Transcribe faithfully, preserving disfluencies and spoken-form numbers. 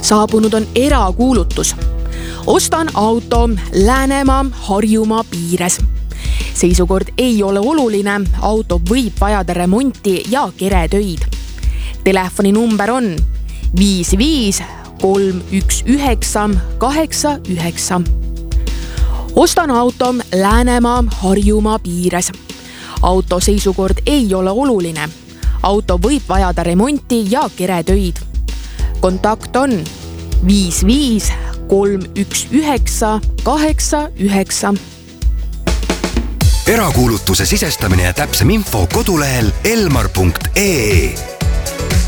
Saabunud on erakuulutus. Ostan auto Läänemaa, Harjumaa piires. Seisukord ei ole oluline, auto võib vajada remonti ja keretöid. Telefoni number on viis viis kolm üks üheksa kaheksa üheksa. Ostan auto Läänemaa, Harjumaa piires. Auto seisukord ei ole oluline. Auto võib vajada remonti ja keretöid. Kontakt on viis viis kolm üks üheksa kaheksa üheksa. Erakuulutuse sisestamine ja täpsem info kodulehel elmar punkt ee.